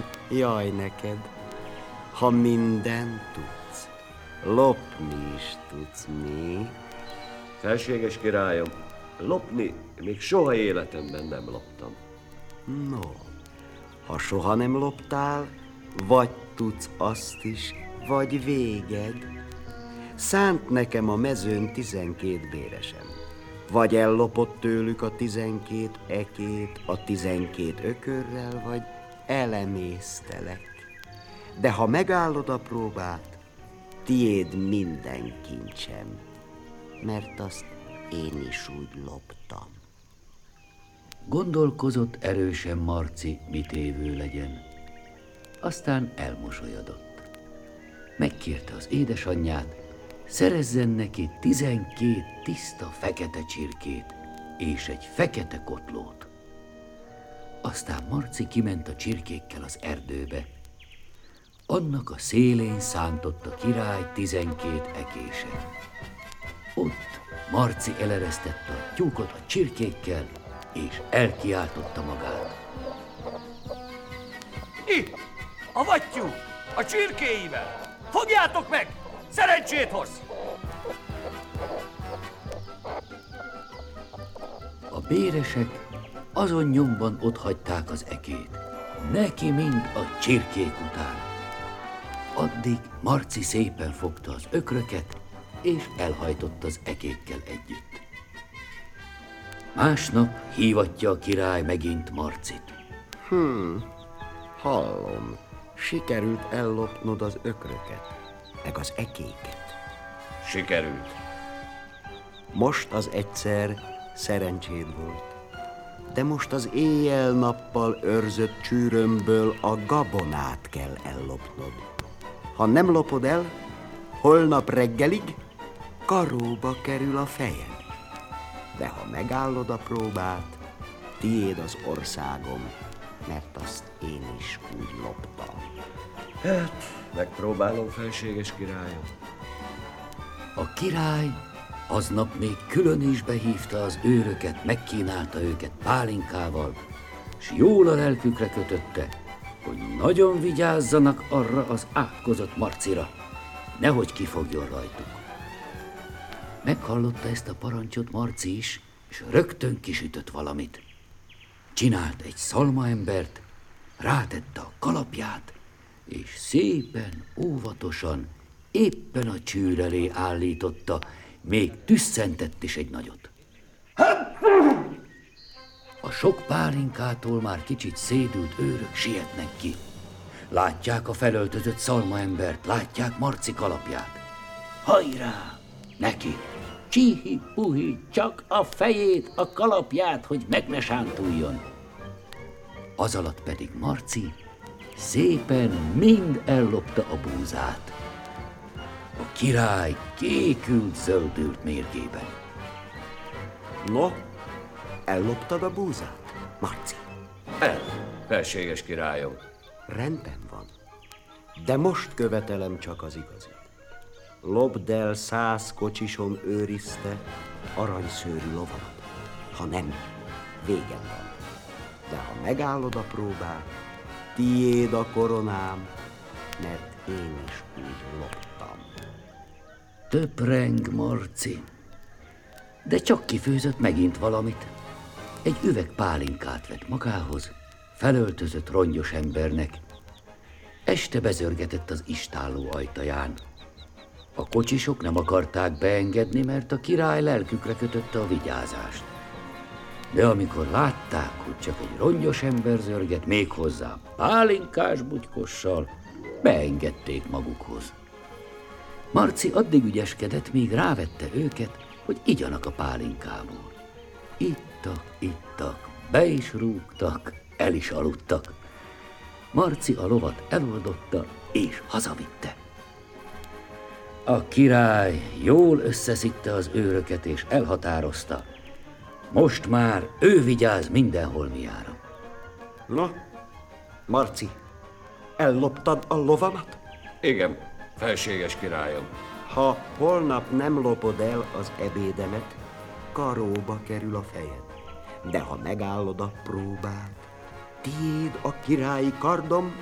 van, jaj neked. Ha mindent tudsz, lopni is tudsz, mi? Felséges királyom, lopni még soha életemben nem loptam. No, ha soha nem loptál, vagy tudsz azt is, vagy véged. Szánt nekem a mezőn 12 béresem. Vagy ellopott tőlük a 12 ekét a 12 ökörrel, vagy elemésztelek. De ha megállod a próbát, tiéd minden kincsem, mert azt én is úgy loptam. Gondolkozott erősen Marci, mit évő legyen. Aztán elmosolyodott. Megkérte az édesanyját, szerezzen neki 12 tiszta fekete csirkét és egy fekete kotlót. Aztán Marci kiment a csirkékkel az erdőbe. Annak a szélén szántott a király 12 ekése. Ott Marci eleresztette a tyúkot a csirkékkel, és elkiáltotta magát. Itt, a vattyú, a csirkéivel! Fogjátok meg! Szerencsét hoz! A béresek azon nyomban otthagyták az ekét, neki mind a csirkék után. Addig Marci szépen fogta az ökröket, és elhajtott az ekékkel együtt. Másnap hívatja a király megint Marcit. Hallom, sikerült ellopnod az ökröket, meg az ekéket. Sikerült. Most az egyszer szerencséd volt, de most az éjjel-nappal őrzött csűrömből a gabonát kell ellopnod. Ha nem lopod el, holnap reggelig karóba kerül a fejed. De ha megállod a próbát, tiéd az országom, mert azt én is úgy loptam. Hát, megpróbálom, felséges királyom. A király aznap még külön is behívta az őröket, megkínálta őket pálinkával, s jól a lelkükre kötötte, hogy nagyon vigyázzanak arra az átkozott Marcira, nehogy kifogjon rajtuk. Meghallotta ezt a parancsot Marci is, és rögtön kisütött valamit. Csinált egy szalmaembert, rátette a kalapját, és szépen, óvatosan, éppen a csűr elé állította, még tüsszentett is egy nagyot. A sok pálinkától már kicsit szédült őrök sietnek ki. Látják a felöltözött szalmaembert, látják Marci kalapját. Hajrá! Neki! Csihi-puhi, csak a fejét, a kalapját, hogy meg ne sántuljon. Azalatt pedig Marci szépen mind ellopta a búzát. A király kékült, zöldült mérgében. No, elloptad a búzát, Marci? El, felséges királyom. Rendben van, de most követelem csak az igazit. Lopd el 100 kocsisom őrizte aranyszőrű lovamat. Ha nem, végem van. De ha megállod a próbát, tiéd a koronám, mert én is úgy loptam. Töpreng Marci, de csak kifőzött megint valamit. Egy üveg pálinkát vett magához, felöltözött rongyos embernek. Este bezörgetett az istálló ajtaján. A kocsisok nem akarták beengedni, mert a király lelkükre kötötte a vigyázást. De amikor látták, hogy csak egy rongyos ember zörget, méghozzá pálinkás butykossal, beengedték magukhoz. Marci addig ügyeskedett, míg rávette őket, hogy igyanak a pálinkából. Ittak, be is rúgtak, el is aludtak. Marci a lovat eloldotta és hazavitte. A király jól összeszitte az őröket és elhatározta. Most már ő vigyáz minden holmiára. No, Marci, elloptad a lovamat? Igen, felséges királyom. Ha holnap nem lopod el az ebédemet, karóba kerül a fejed. De ha megállod a próbát, tiéd a királyi kardom,